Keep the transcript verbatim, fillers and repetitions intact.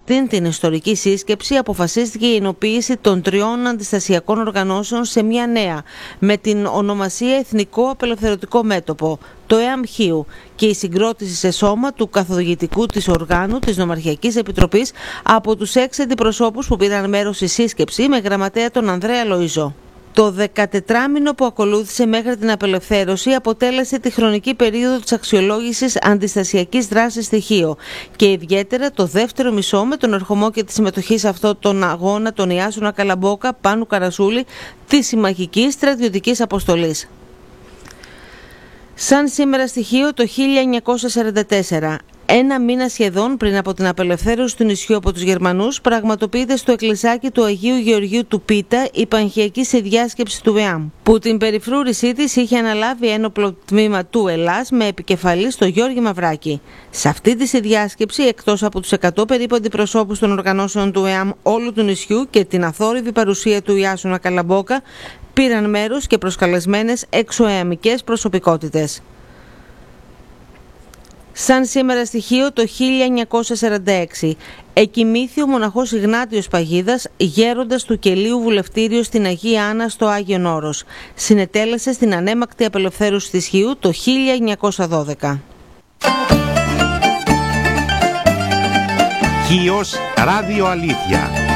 αυτήν την ιστορική σύσκεψη αποφασίστηκε η ενοποίηση των τριών αντιστασιακών οργανώσεων σε μια νέα, με την ονομασία Εθνικό Απελευθερωτικό Μέτωπο, το ΕΑΜ Χίου, και η συγκρότηση σε σώμα του καθοδηγητικού της οργάνου της Νομαρχιακής Επιτροπής από τους έξι αντιπροσώπους που πήραν μέρος στη σύσκεψη, με γραμματέα τον Ανδρέα Λοΐζο. Το δεκατετράμινο που ακολούθησε μέχρι την απελευθέρωση αποτέλεσε τη χρονική περίοδο της αξιολόγησης αντιστασιακής δράσης στη Χίο και ιδιαίτερα το δεύτερο μισό με τον ερχομό και τη συμμετοχή σε αυτόν τον αγώνα των Ιάσονα Καλαμπόκα, Πάνου Καρασούλη, της συμμαχικής στρατιωτικής αποστολής. Σαν σήμερα στη Χίο το χίλια εννιακόσια σαράντα τέσσερα, ένα μήνα σχεδόν πριν από την απελευθέρωση του νησιού από τους Γερμανούς, πραγματοποιείται στο εκκλησάκι του Αγίου Γεωργίου του Πίτα η πανηγυρική συνδιάσκεψη του ΕΑΜ, που την περιφρούρησή της είχε αναλάβει ένοπλο τμήμα του Ελλάς με επικεφαλή στο Γιώργη Μαυράκη. Σε αυτή τη συνδιάσκεψη, εκτός από τους εκατό περίπου αντιπροσώπους των οργανώσεων του ΕΑΜ όλου του νησιού και την αθόρυβη παρουσία του Ιάσονα Καλαμπόκα, πήραν μέρος και προσκαλεσμένες εξωεαμικές προσωπικότητες. Σαν σήμερα στη Χίο το χίλια εννιακόσια σαράντα έξι, εκοιμήθη ο μοναχός Ιγνάτιος Παγίδας, γέροντας του Κελίου Βουλευτήριο στην Αγία Άννα στο Άγιον Όρος. Συνετέλεσε στην ανέμακτη απελευθέρωση της Χίου το χίλια εννιακόσια δώδεκα. Χίος Ράδιο Αλήθεια.